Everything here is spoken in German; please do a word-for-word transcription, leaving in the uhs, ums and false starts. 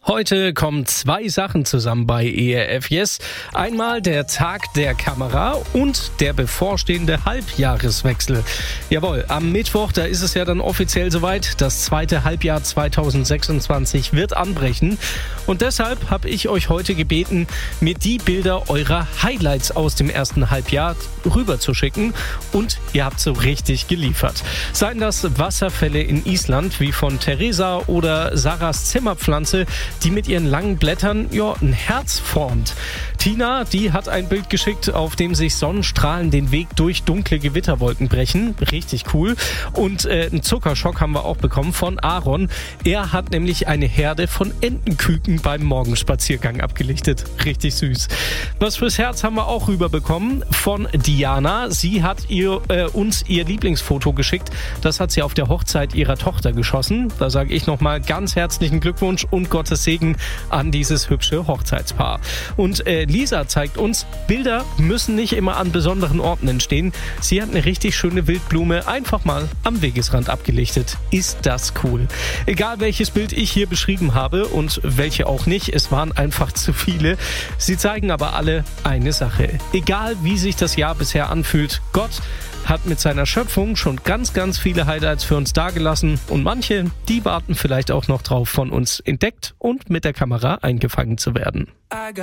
Heute kommen zwei Sachen zusammen bei E R F Yes. Einmal der Tag der Kamera und der bevorstehende Halbjahreswechsel. Jawohl, am Mittwoch, da ist es ja dann offiziell soweit. Das zweite Halbjahr zweitausendsechsundzwanzig wird anbrechen. Und deshalb habe ich euch heute gebeten, mir die Bilder eurer Highlights aus dem ersten Halbjahr rüberzuschicken. Und ihr habt so richtig geliefert. Seien das Wasserfälle in Island, wie von Theresa, oder Sarahs Zimmerpflanze, die mit ihren langen Blättern ja ein Herz formt. Tina, die hat ein Bild geschickt, auf dem sich Sonnenstrahlen den Weg durch dunkle Gewitterwolken brechen. Richtig cool. Und äh, einen Zuckerschock haben wir auch bekommen von Aaron. Er hat nämlich eine Herde von Entenküken beim Morgenspaziergang abgelichtet. Richtig süß. Was fürs Herz haben wir auch rüberbekommen von Diana. Sie hat ihr, äh, uns ihr Lieblingsfoto geschickt. Das hat sie auf der Hochzeit ihrer Tochter geschossen. Da sage ich nochmal ganz herzlichen Glückwunsch und Gottes Segen an dieses hübsche Hochzeitspaar. Und äh, Lisa zeigt uns, Bilder müssen nicht immer an besonderen Orten entstehen. Sie hat eine richtig schöne Wildblume einfach mal am Wegesrand abgelichtet. Ist das cool. Egal welches Bild ich hier beschrieben habe und welche auch nicht, es waren einfach zu viele. Sie zeigen aber alle eine Sache. Egal wie sich das Jahr bisher anfühlt, Gott hat mit seiner Schöpfung schon ganz, ganz viele Highlights für uns dagelassen und manche, die warten vielleicht auch noch drauf, von uns entdeckt und mit der Kamera eingefangen zu werden.